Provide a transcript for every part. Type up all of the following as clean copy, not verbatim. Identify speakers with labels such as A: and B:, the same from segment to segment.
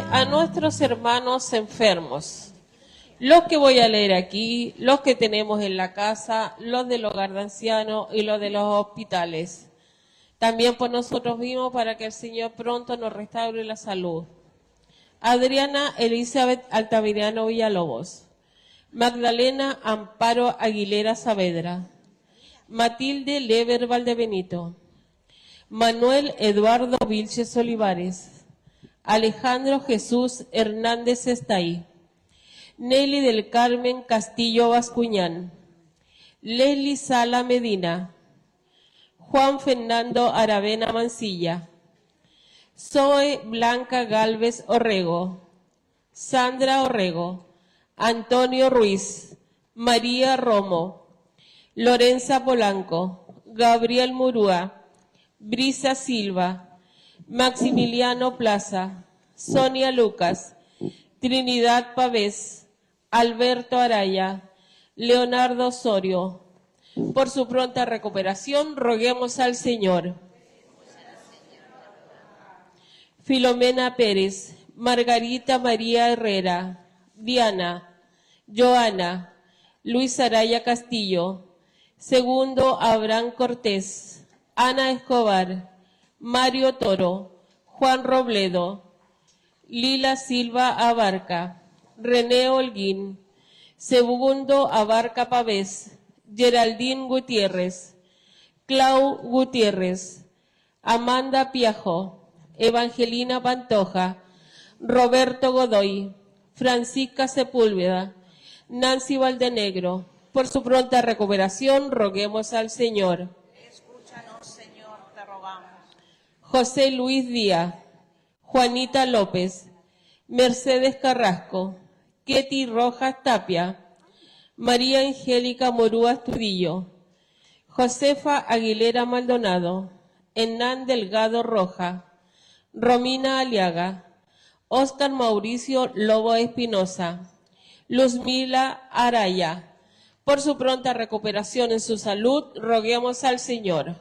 A: a nuestros hermanos enfermos. Los que voy a leer aquí, los que tenemos en la casa, los del hogar de ancianos y los de los hospitales. También por nosotros mismos para que el Señor pronto nos restaure la salud. Adriana Elizabeth Altamirano Villalobos. Magdalena Amparo Aguilera Saavedra. Matilde Lever Valdebenito. Manuel Eduardo Vilches Olivares. Alejandro Jesús Hernández Estay. Nelly del Carmen Castillo Bascuñán. Leslie Sala Medina. Juan Fernando Aravena Mancilla. Zoe Blanca Galvez Orrego. Sandra Orrego. Antonio Ruiz. María Romo. Lorenza Polanco. Gabriel Murúa. Brisa Silva. Maximiliano Plaza. Sonia Lucas. Trinidad Pavés. Alberto Araya. Leonardo Osorio. Por su pronta recuperación, roguemos al Señor. Filomena Pérez. Margarita María Herrera. Diana. Joana. Luis Araya Castillo. Segundo Abraham Cortés. Ana Escobar. Mario Toro. Juan Robledo. Lila Silva Abarca. René Holguín. Segundo Abarca Pavés. Geraldine Gutiérrez. Clau Gutiérrez. Amanda Piajo. Evangelina Pantoja. Roberto Godoy. Francisca Sepúlveda. Nancy Valdenegro. Por su pronta recuperación, roguemos al Señor.
B: Escúchanos, Señor, te rogamos.
A: José Luis Díaz. Juanita López. Mercedes Carrasco. Ketty Rojas Tapia. María Angélica Morúa Astudillo. Josefa Aguilera Maldonado. Hernán Delgado Roja. Romina Aliaga. Óscar Mauricio Lobo Espinosa. Luzmila Araya. Por su pronta recuperación en su salud, roguemos al Señor.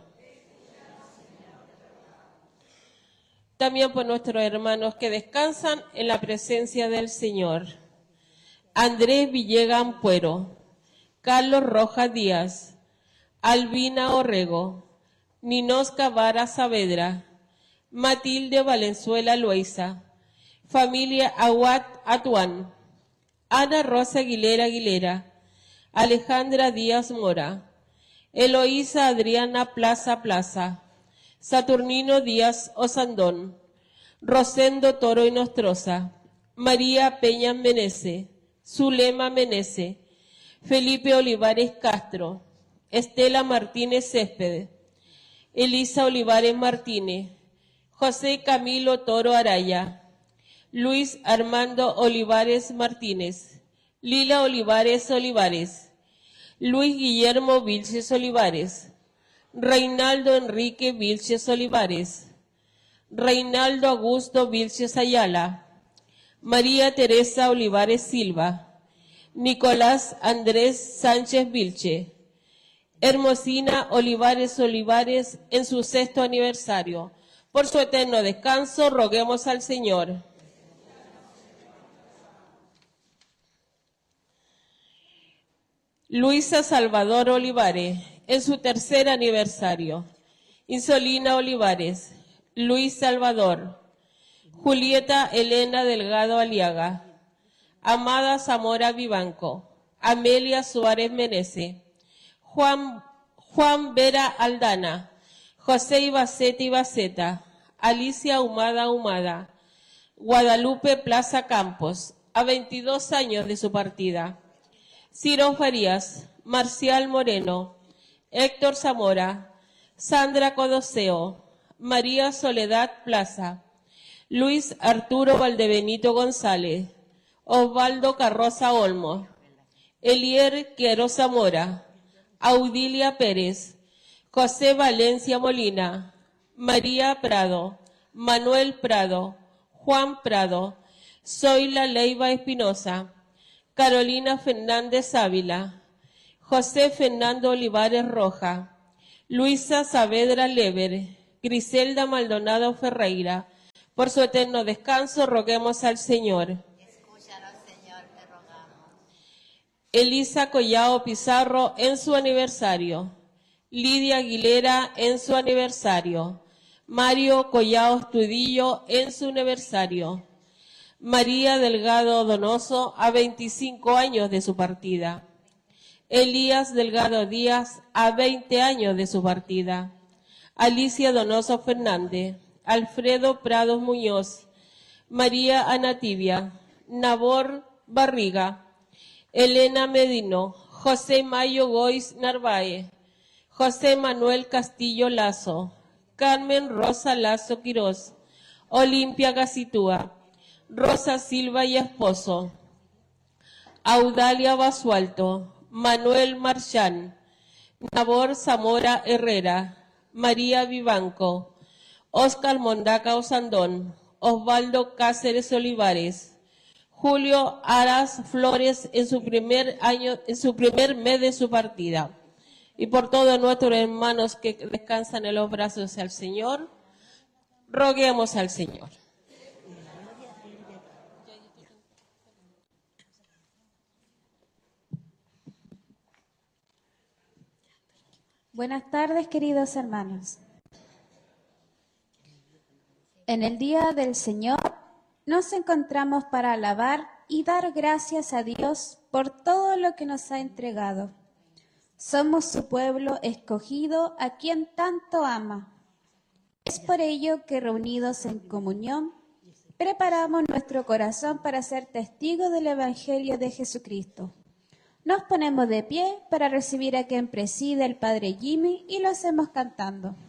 A: También por nuestros hermanos que descansan en la presencia del Señor. Andrés Villegas Ampuero. Carlos Rojas Díaz. Albina Orrego. Ninosca Vara Saavedra. Matilde Valenzuela Loaiza. Familia Aguat Atuán. Ana Rosa Aguilera Aguilera. Alejandra Díaz Mora. Eloísa Adriana Plaza Plaza. Saturnino Díaz Osandón. Rosendo Toro y Nostroza. María Peña Menece. Zulema Menece. Felipe Olivares Castro. Estela Martínez Céspedes. Elisa Olivares Martínez. José Camilo Toro Araya. Luis Armando Olivares Martínez. Lila Olivares Olivares. Luis Guillermo Vilches Olivares. Reinaldo Enrique Vilches Olivares. Reinaldo Augusto Vilches Ayala. María Teresa Olivares Silva. Nicolás Andrés Sánchez Vilche. Hermosina Olivares Olivares en su 6º aniversario. Por su eterno descanso, roguemos al Señor. Luisa Salvador Olivares, en su 3er aniversario. Insolina Olivares. Luis Salvador. Julieta Elena Delgado Aliaga. Amada Zamora Vivanco. Amelia Suárez Menece. Juan Vera Aldana. José Ibaceta Ibaceta. Alicia Humada Humada. Guadalupe Plaza Campos, a 22 años de su partida. Ciro Farías. Marcial Moreno. Héctor Zamora. Sandra Codoseo. María Soledad Plaza. Luis Arturo Valdebenito González. Osvaldo Carroza Olmos. Elier Quiero Zamora. Audilia Pérez. José Valencia Molina. María Prado. Manuel Prado. Juan Prado. Zoila Leiva Espinosa. Carolina Fernández Ávila. José Fernando Olivares Roja. Luisa Saavedra Lever. Griselda Maldonado Ferreira. Por su eterno descanso, roguemos al Señor.
B: Escúchanos, Señor, te rogamos.
A: Elisa Collao Pizarro en su aniversario. Lidia Aguilera en su aniversario. Mario Collao Estudillo en su aniversario. María Delgado Donoso a 25 años de su partida. Elías Delgado Díaz a 20 años de su partida. Alicia Donoso Fernández. Alfredo Prados Muñoz. María Ana Tibia. Nabor Barriga. Elena Medino. José Mayo Goiz Narváez. José Manuel Castillo Lazo. Carmen Rosa Lazo Quirós. Olimpia Gacitúa. Rosa Silva y esposo. Audalia Basualto. Manuel Marchán. Nabor Zamora Herrera. María Vivanco. Óscar Mondaca Osandón. Osvaldo Cáceres Olivares. Julio Aras Flores en su primer mes de su partida. Y por todos nuestros hermanos que descansan en los brazos del Señor, roguemos al Señor.
C: Buenas tardes, queridos hermanos. En el día del Señor nos encontramos para alabar y dar gracias a Dios por todo lo que nos ha entregado. Somos su pueblo escogido a quien tanto ama. Es por ello que reunidos en comunión, preparamos nuestro corazón para ser testigos del Evangelio de Jesucristo. Nos ponemos de pie para recibir a quien preside el Padre Jimmy y lo hacemos cantando.